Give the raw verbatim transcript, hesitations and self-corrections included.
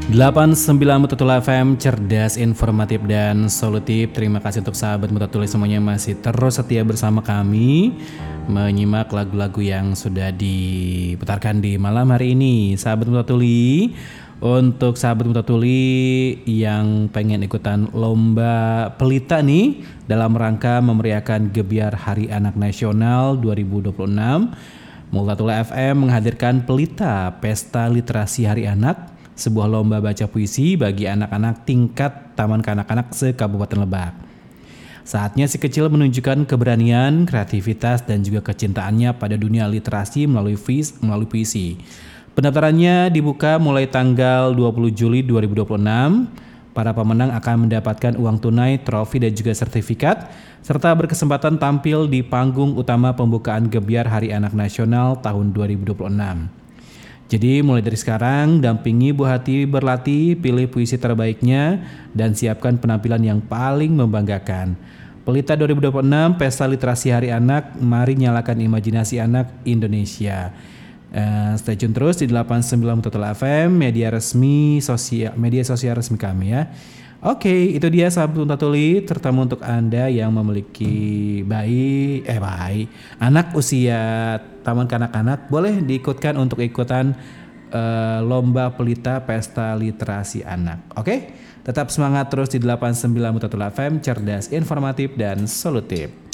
delapan puluh sembilan Mutatul F M, cerdas, informatif, dan solutif. Terima kasih untuk sahabat Mutatul semuanya masih terus setia bersama kami menyimak lagu-lagu yang sudah diputarkan di malam hari ini. Sahabat Mutatuli, untuk sahabat Mutatuli yang pengen ikutan lomba pelita nih dalam rangka memeriahkan Gebyar Hari Anak Nasional dua ribu dua puluh enam, Mutatuli F M menghadirkan Pelita Pesta Literasi Hari Anak, sebuah lomba baca puisi bagi anak-anak tingkat Taman Kanak-kanak se-Kabupaten Lebak. Saatnya si kecil menunjukkan keberanian, kreativitas, dan juga kecintaannya pada dunia literasi melalui puisi. Melalui puisi. Pendaftarannya dibuka mulai tanggal dua puluh Juli dua ribu dua puluh enam. Para pemenang akan mendapatkan uang tunai, trofi, dan juga sertifikat, serta berkesempatan tampil di panggung utama pembukaan Gebyar Hari Anak Nasional tahun dua ribu dua puluh enam. Jadi mulai dari sekarang dampingi Bu Hati berlatih, pilih puisi terbaiknya, dan siapkan penampilan yang paling membanggakan. Pelita dua ribu dua puluh enam, Pesta Literasi Hari Anak, mari nyalakan imajinasi anak Indonesia. Uh, stay tune terus di delapan puluh sembilan Mutatul F M, media resmi sosial, media sosial resmi kami ya. Oke, itu dia sahabat Mutatuli, terutama untuk Anda yang memiliki bayi, eh bayi, anak usia taman kanak-kanak, boleh diikutkan untuk ikutan uh, lomba pelita pesta literasi anak. Oke, tetap semangat terus di delapan puluh sembilan Mutatuli F M, cerdas, informatif, dan solutif.